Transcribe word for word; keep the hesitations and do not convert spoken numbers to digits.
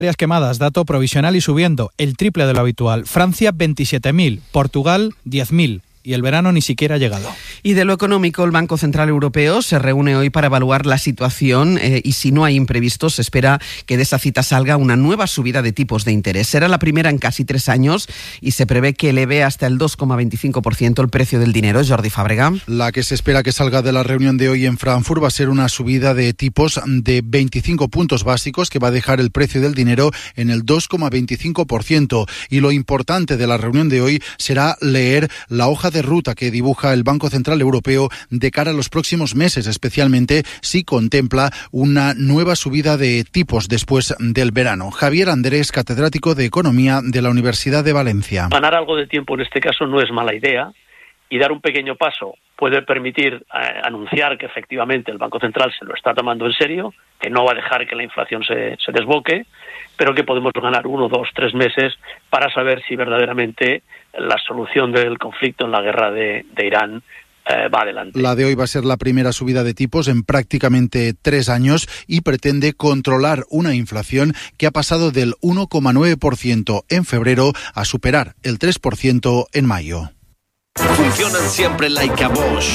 quemadas, dato provisional y subiendo, el triple de lo habitual. Francia, veintisiete mil, Portugal, diez mil. Y el verano ni siquiera ha llegado. Y de lo económico, el Banco Central Europeo se reúne hoy para evaluar la situación eh, y si no hay imprevistos, se espera que de esa cita salga una nueva subida de tipos de interés. Será la primera en casi tres años y se prevé que eleve hasta el dos coma veinticinco por ciento el precio del dinero. Jordi Fàbrega. La que se espera que salga de la reunión de hoy en Frankfurt va a ser una subida de tipos de veinticinco puntos básicos que va a dejar el precio del dinero en el dos coma veinticinco por ciento. Y lo importante de la reunión de hoy será leer la hoja de ruta que dibuja el Banco Central Europeo de cara a los próximos meses, especialmente si contempla una nueva subida de tipos después del verano. Javier Andrés, catedrático de Economía de la Universidad de Valencia. Ganar algo de tiempo en este caso no es mala idea y dar un pequeño paso puede permitir eh, anunciar que efectivamente el Banco Central se lo está tomando en serio, que no va a dejar que la inflación se, se desboque, pero que podemos ganar uno, dos, tres meses para saber si verdaderamente la solución del conflicto en la guerra de, de Irán eh, va adelante. La de hoy va a ser la primera subida de tipos en prácticamente tres años y pretende controlar una inflación que ha pasado del uno coma nueve por ciento en febrero a superar el tres por ciento en mayo. Funcionan siempre like a Bosch.